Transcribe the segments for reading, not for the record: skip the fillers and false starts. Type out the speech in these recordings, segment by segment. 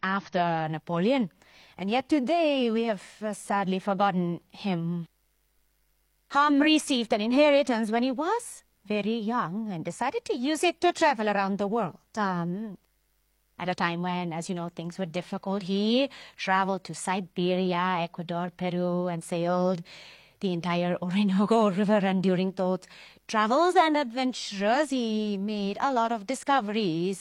after Napoleon. And yet today we have sadly forgotten him. Ham received an inheritance when he was very young and decided to use it to travel around the world. At a time when, as you know, things were difficult, he traveled to Siberia, Ecuador, Peru, and sailed the entire Orinoco River. And during those travels and adventures, he made a lot of discoveries.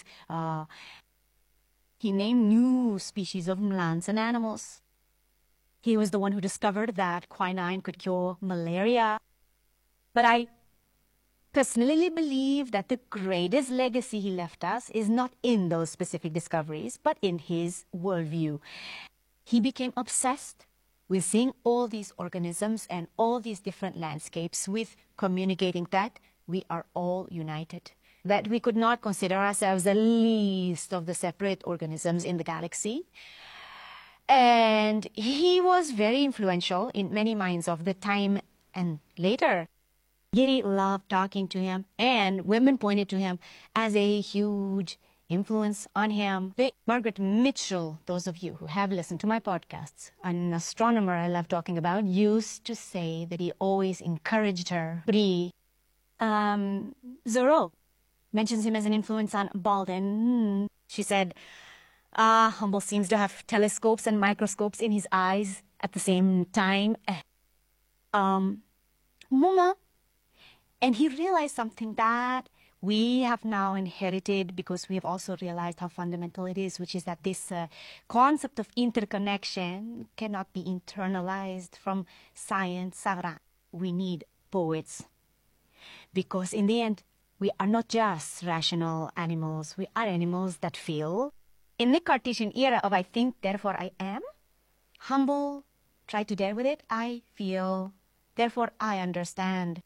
He named new species of plants and animals. He was the one who discovered that quinine could cure malaria. But I personally believe that the greatest legacy he left us is not in those specific discoveries, but in his worldview. He became obsessed with seeing all these organisms and all these different landscapes, with communicating that we are all united, that we could not consider ourselves the least of the separate organisms in the galaxy. And he was very influential in many minds of the time and later. Giri loved talking to him, and women pointed to him as a huge influence on him. Margaret Mitchell, those of you who have listened to my podcasts, an astronomer I love talking about, used to say that he always encouraged her. Zorro mentions him as an influence on Baldwin. She said, Humboldt seems to have telescopes and microscopes in his eyes at the same time. Muma. And he realized something that we have now inherited, because we have also realized how fundamental it is, which is that this concept of interconnection cannot be internalized from science. We need poets, because in the end, we are not just rational animals. We are animals that feel. In the Cartesian era of I think, therefore I am, Humboldt tried to dare with it. I feel, therefore I understand.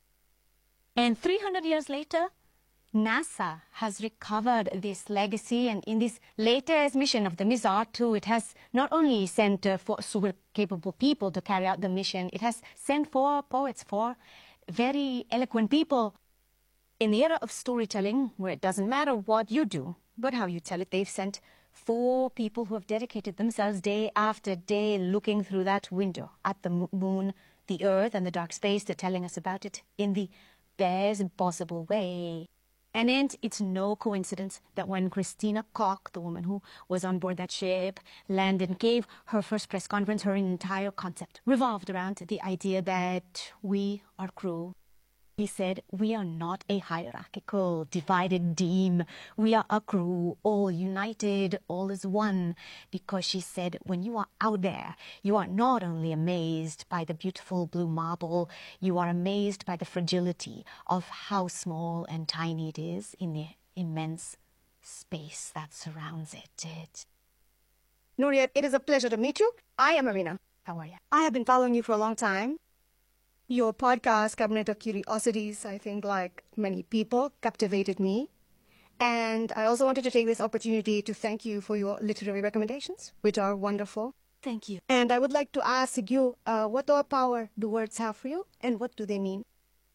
And 300 years later, NASA has recovered this legacy, and in this latest mission of the Mizar 2, it has not only sent 4 super capable people to carry out the mission, it has sent 4 poets, 4 very eloquent people. In the era of storytelling, where it doesn't matter what you do, but how you tell it, they've sent 4 people who have dedicated themselves day after day looking through that window at the moon, the earth, and the dark space, to telling us about it in the best possible way. And it's no coincidence that when Christina Koch, the woman who was on board that ship, landed and gave her first press conference, her entire concept revolved around the idea that we are crew. He said, we are not a hierarchical, divided team. We are a crew, all united, all as one. Because she said, when you are out there, you are not only amazed by the beautiful blue marble, you are amazed by the fragility of how small and tiny it is in the immense space that surrounds it. Nuria, it is a pleasure to meet you. I am Arina. How are you? I have been following you for a long time. Your podcast, Cabinet of Curiosities, I think, like many people, captivated me. And I also wanted to take this opportunity to thank you for your literary recommendations, which are wonderful. Thank you. And I would like to ask you, what power do words have for you, and what do they mean?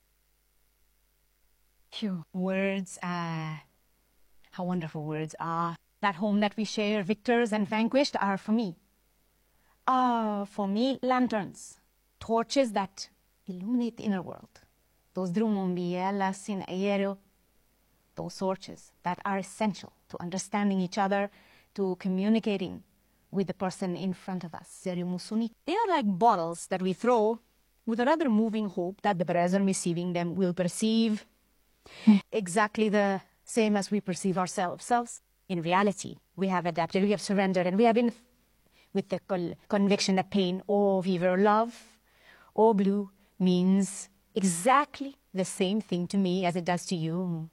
Phew. Words, how wonderful words are. That home that we share, victors and vanquished, are for me. For me, lanterns, torches that illuminate the inner world. Those drumbielas in aereo, those torches that are essential to understanding each other, to communicating with the person in front of us. They are like bottles that we throw with a rather moving hope that the person receiving them will perceive exactly the same as we perceive ourselves. In reality, we have adapted, we have surrendered, and we have been with the conviction that pain or fever, love or blue, means exactly the same thing to me as it does to you.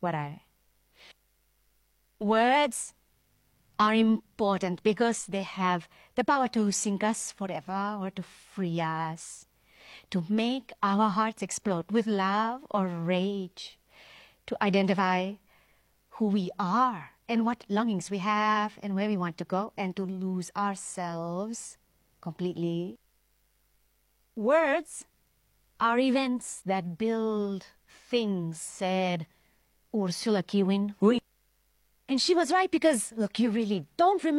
Words are important because they have the power to sink us forever or to free us, to make our hearts explode with love or rage, to identify who we are and what longings we have and where we want to go, and to lose ourselves completely. Words are events that build things, said Ursula K. Le Guin. And she was right, because, look, you really don't remember